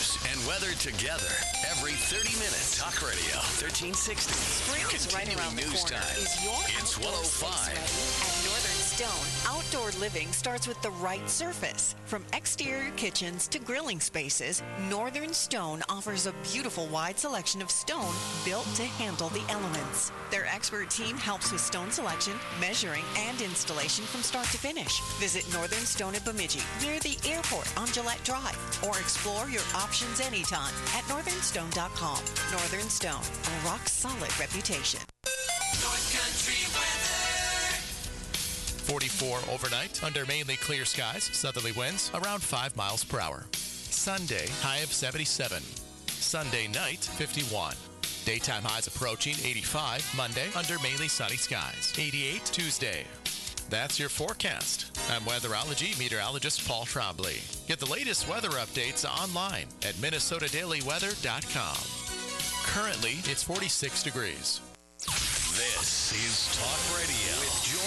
news and weather together. Every 30 minutes. Talk Radio 1360. Spring is right around the corner. Time. Is your It's outdoor space 105. ready? At Northern Stone, outdoor living starts with the right surface. From exterior kitchens to grilling spaces, Northern Stone offers a beautiful wide selection of stone built to handle the elements. Their expert team helps with stone selection, measuring, and installation from start to finish. Visit Northern Stone at Bemidji, near the airport on Gillette Drive, or explore your options anytime at northernstone.com. Northern Stone, a rock-solid reputation. North Country weather. 44 overnight under mainly clear skies, southerly winds around 5 miles per hour. Sunday, high of 77. Sunday night, 51. Daytime highs approaching 85 Monday under mainly sunny skies. 88 Tuesday. That's your forecast. I'm weatherology meteorologist Paul Trombley. Get the latest weather updates online at minnesotadailyweather.com. Currently, it's 46 degrees. This is Talk Radio with